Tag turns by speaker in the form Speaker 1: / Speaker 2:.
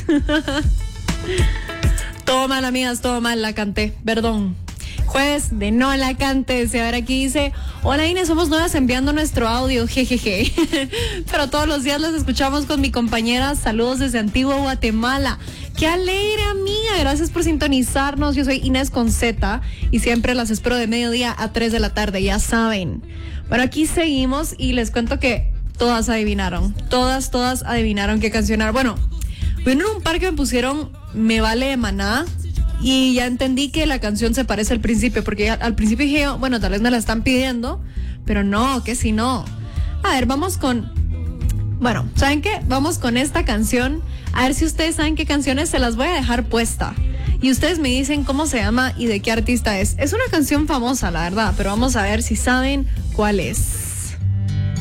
Speaker 1: Todo mal, amigas, todo mal, la canté, perdón. Jueves de no la cantes. Y a ver, aquí dice: hola Inés, somos nuevas enviando nuestro audio, jejeje. Pero todos los días las escuchamos con mi compañera. Saludos desde Antigua, Guatemala. ¡Qué alegre, amiga! Gracias por sintonizarnos. Yo soy Inés con Z y siempre las espero de mediodía a 3 de la tarde, ya saben. Bueno, aquí seguimos y les cuento que todas adivinaron. Todas adivinaron qué canción era. Bueno, vino un par que me pusieron Me Vale de Maná. Y ya entendí que la canción se parece al principio, porque al principio dije, bueno, tal vez me la están pidiendo, pero no, que si no. A ver, vamos con... Bueno, ¿saben qué? Vamos con esta canción. A ver si ustedes saben qué canciones, se las voy a dejar puesta. Y ustedes me dicen cómo se llama y de qué artista es. Es una canción famosa, la verdad, pero vamos a ver si saben cuál es.